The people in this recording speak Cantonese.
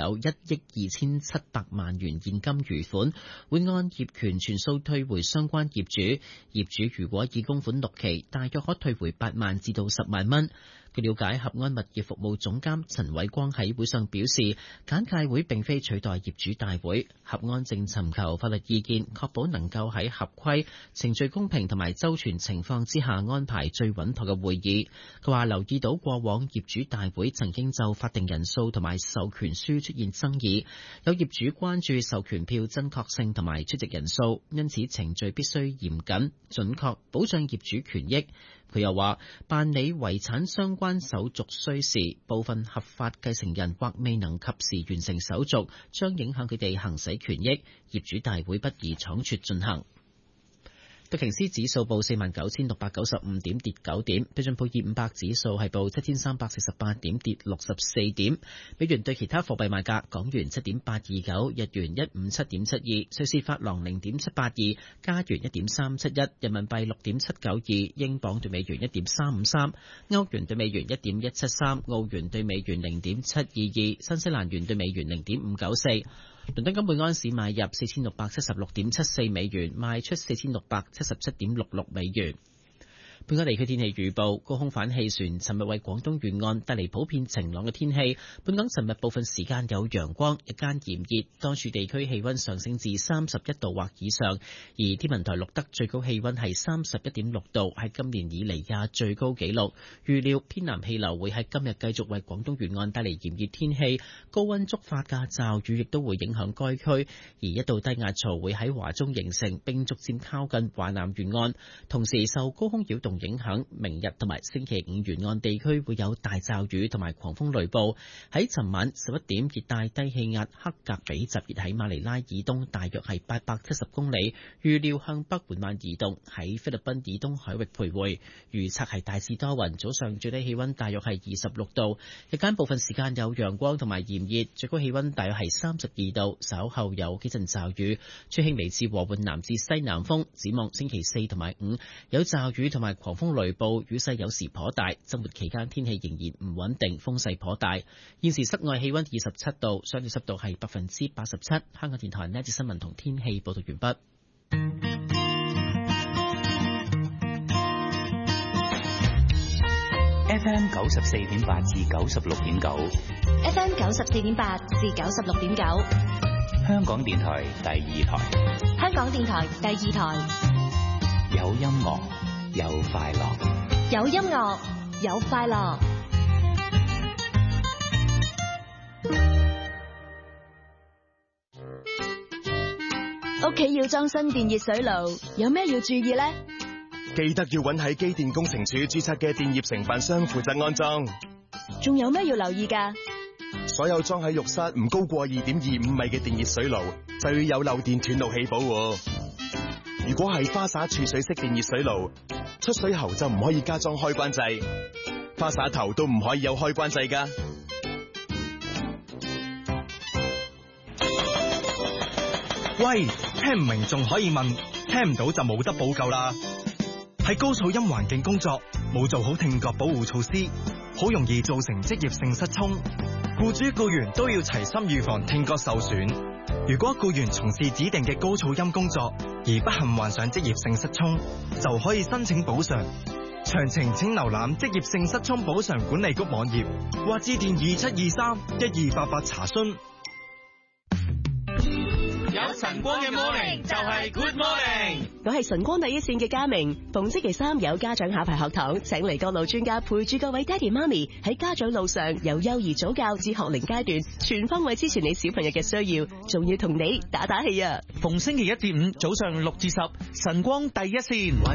有1億2700萬元現金餘款，會按業權全數退回相關業主。業主如果已供款6期，大約可退回8萬至到10萬蚊。據了解，合安物業服務總監陳偉光喺會上表示，簡介會並非取代業主大會，合安正尋求法律意見，確保能夠喺合規、程序公平同埋周全情況之下安排最穩妥嘅會議。佢話留意到過往業主大會曾經就法定人數同埋授權書出現爭議，有業主關注授權票真確性同埋出席人數，因此程序必須嚴謹、準確，保障業主權益。佢又話，辦理遺產相關手續需時，部分合法繼承人或未能及時完成手續，將影響佢哋行使權益。業主大會不宜倉促進行。道瓊斯指數報49,695點，跌9點；標準普爾500指數係報7,348點，跌64點。美元對其他貨幣賣價：港元7.829，日元157.72，瑞士法郎0.782，加元1.371，人民幣6.792，英鎊對美元1.353，歐元對美元1.173，澳元對美元0.722，新西蘭元對美元0.594。倫敦金每安士買入4676.74美元，賣出4677.66美元。本港地區天氣預報，高空反氣旋尋日為廣東沿岸帶嚟普遍晴朗嘅天氣。本港尋日部分時間有陽光，日間炎熱，多處地區氣溫上升至31度或以上。而天文台錄得最高氣溫係31.6度，係今年以嚟嘅最高紀錄。預料偏南氣流會喺今日繼續為廣東沿岸帶嚟炎熱天氣，高溫觸發嘅驟雨亦都會影響該區。而一道低壓槽會喺華中形成，並逐漸靠近華南沿岸，同時受高空擾動影響，明日同埋星期五沿岸地區會有大驟雨同埋狂風雷暴。喺尋晚11點，熱帶低氣壓克格比集結喺馬尼拉以東大約係870公里，預料向北緩慢移動，喺菲律賓以東海域徘徊。預測係大致多雲，早上最低氣溫大約係26度，日間部分時間有陽光同埋炎熱，最高氣溫大約係32度，稍後有幾陣驟雨，吹輕微至和緩南至西南風。展望星期4同埋5有驟雨同埋狂風雷暴，雨勢有時頗大。周末期間天氣仍然唔穩定，風勢頗大。現時室外氣溫27度，相對濕度係87%。香港電台呢一節新聞同天氣報道完畢。 FM 94.8至96.9 ，FM 94.8至96.9， 香港電台第2台， 香港電台第2台， 有音樂有快樂， 有音樂有快樂。屋企要裝新電熱水爐，有咩要注意呢？ 記得要揾喺機電工程署註冊嘅電業承辦商負責安裝。 仲有咩要留意㗎？ 所有裝喺浴室唔高過2.25米嘅電熱水爐，就要有漏電斷路器保護。如果係花灑儲水式電熱水爐，出水喉就唔可以加裝開關掣，花灑頭都唔可以有開關掣㗎。 喂，聽唔明仲可以問，聽唔到就冇得補救啦。喺高噪音環境工作，冇做好聽覺保護措施，好容易造成職業性失聰。僱主僱員都要齊心預防聽覺受損。如果僱員從事指定嘅高噪音工作，而不幸患上職業性失聰，就可以申請補償。詳情請瀏覽職業性失聰補償管理局網頁，或致電2723-1288查詢。 有晨光嘅 morning 就係 good morning。 我係晨光第一線嘅嘉明，逢星期3有家長考牌學堂，請嚟各路專家陪住各位爹哋媽咪喺家長路上，由幼兒早教至學齡階段，全方位支持你小朋友嘅需要，仲要同你打打氣啊！ 逢星期1至5早上6至10，晨光第一線。